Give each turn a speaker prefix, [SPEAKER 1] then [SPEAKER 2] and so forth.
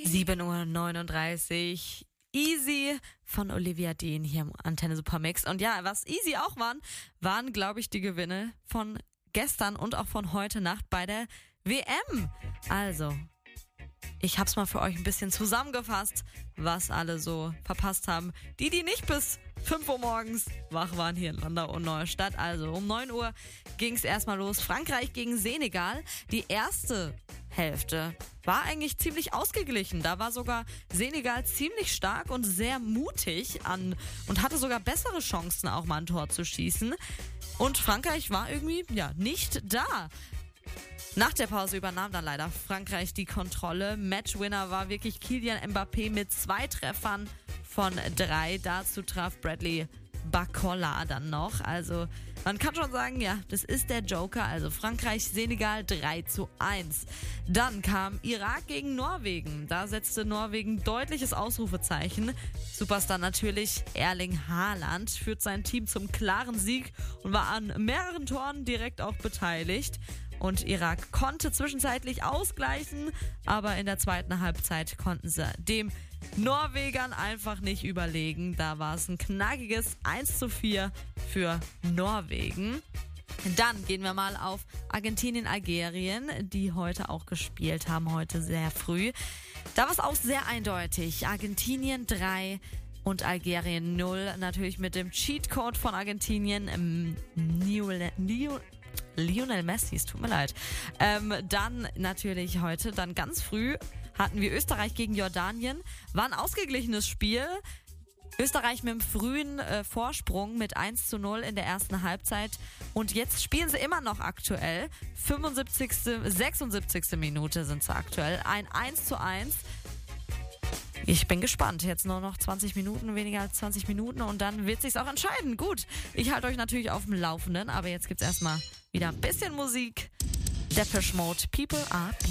[SPEAKER 1] 7:39 Uhr. Easy von Olivia Dean hier im Antenne Supermix. Und ja, was easy auch waren, glaube ich, die Gewinne von gestern und auch von heute Nacht bei der WM. Also, ich hab's mal für euch ein bisschen zusammengefasst, was alle so verpasst haben. Die nicht bis 5 Uhr morgens wach waren hier in Landau und Neustadt. Also um 9 Uhr ging's erstmal los. Frankreich gegen Senegal. Die erste Hälfte war eigentlich ziemlich ausgeglichen. Da war sogar Senegal ziemlich stark und sehr mutig und hatte sogar bessere Chancen, auch mal ein Tor zu schießen. Und Frankreich war irgendwie, nicht da. Nach der Pause übernahm dann leider Frankreich die Kontrolle. Matchwinner war wirklich Kylian Mbappé mit 2 Treffern von 3. Dazu traf Bradley Barcola dann noch. Also man kann schon sagen, das ist der Joker. Also Frankreich, Senegal 3:1. Dann kam Irak gegen Norwegen. Da setzte Norwegen deutliches Ausrufezeichen. Superstar natürlich Erling Haaland führt sein Team zum klaren Sieg und war an mehreren Toren direkt auch beteiligt. Und Irak konnte zwischenzeitlich ausgleichen, aber in der zweiten Halbzeit konnten sie dem Norwegern einfach nicht überlegen. Da war es ein knackiges 1:4 für Norwegen. Dann gehen wir mal auf Argentinien, Algerien, die heute auch gespielt haben, heute sehr früh. Da war es auch sehr eindeutig. Argentinien 3 und Algerien 0. Natürlich mit dem Cheatcode von Argentinien. Lionel Messi, es tut mir leid. Dann natürlich heute, dann ganz früh hatten wir Österreich gegen Jordanien. War ein ausgeglichenes Spiel. Österreich mit einem frühen Vorsprung mit 1:0 in der ersten Halbzeit. Und jetzt spielen sie immer noch aktuell. 76. Minute sind sie aktuell. Ein 1:1. Ich bin gespannt. Jetzt nur noch 20 Minuten, weniger als 20 Minuten und dann wird sich's auch entscheiden. Gut, ich halte euch natürlich auf dem Laufenden, aber jetzt gibt's erstmal wieder ein bisschen Musik. Depeche Mode, People Are